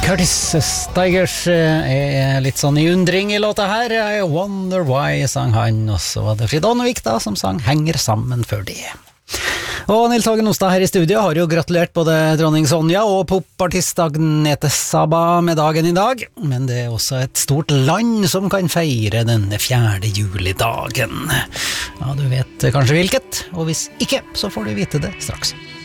Curtis Stigers er litt sånn i undring i låta her. I Wonder Why sang han, og så var det Frid Ånevik da som sang Henger sammen før det. Og Nils Hagen Ostad her i studio har jo gratulert både dronning Sonja og popartist Agnete Saba med dagen i dag, men det er også et stort land som kan feire denne 4. julidagen. Ja, du vet kanskje hvilket, og hvis ikke, så får du vite det straks.